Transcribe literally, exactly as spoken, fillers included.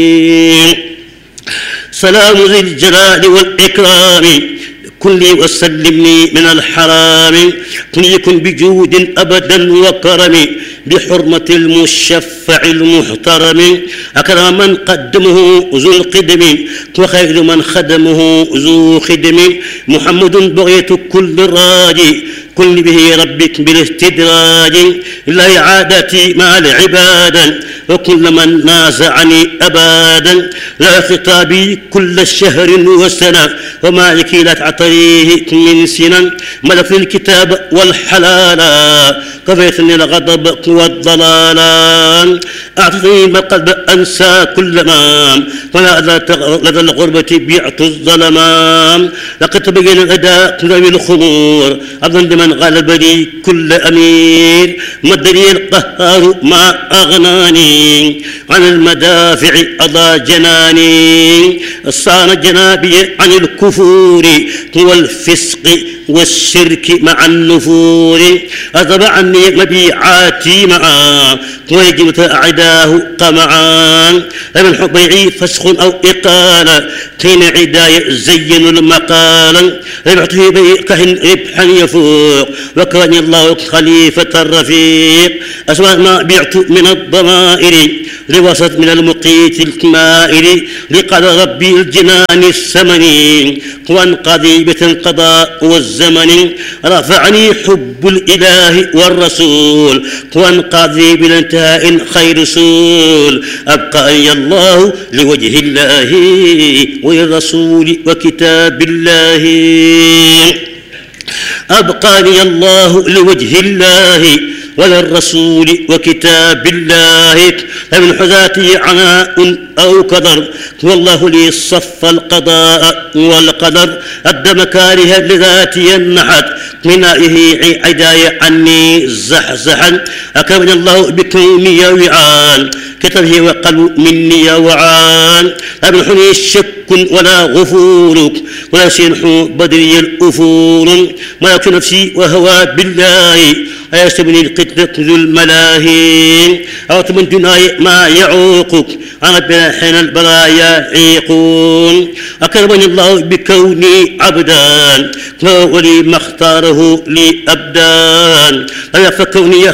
سلام ذي الجلال والإكرام كلي وسلمني من الحرام كن يكن بجود أبدا وكرم بحرمة المشفع المحترم أكرم من قدمه ذو القدم وخير من خدمه ذو خدم محمد بغية كل راجي كن به ربك بالاستدراج لا إعادتي مع العباد وكل من نازعني أبدا لا خطابي كل شهر وسنة وما لكي لا تعطيه من سنة ملك الكتاب والحلال كفيتني الغضب والضلال أعطني ما قد أنسى كل ما فلا لدى الغربة بيعت الظلمان لقد تبين الأداء ذوي الخمور أظن من غلبني كل أمير مدني القهار ما أغناني عن المدافع أضى جناني صان جنابي عن الكفور والفسق والشرك مع النفور أذب عني مبيعاتي معا ويجمت أعداه قمعا من حبيعي فسخ أو إقالة كين عداية زين المقال ربحته بكهن ربحا يفوق وكان الله خليفة الرفيق أسوأ ما بعت من الضمائر لوسط من المقيت الكمائر لقد ربي الجنان الثمني وانقضي بالقضاء والزمن رفعني حب الإله والرسول وانقضي بالانتهاء خير رسول أبقى الله لوجه الله وللرسول وكتاب الله أبقاني الله لوجه الله وللرسول وكتاب الله فمن حذاتي عناء أو قدر والله لي صف القضاء والقدر أدى مكاره لذاتي النحت من آئه عداية عني زحزحا أكرمني الله بكوني وعان كتبه وقلب مني وعان أبنحني شك ولا غفور ولا سينح بدري الأفور ملك نفسي وهوى بالله أيستبني القتل ذو الملاهي أو من دناي ما يعوقك أنا بلا حين البرايا عيقون أكرمني الله بكوني عبدا ولي ما اختاره لي أبدان فكوني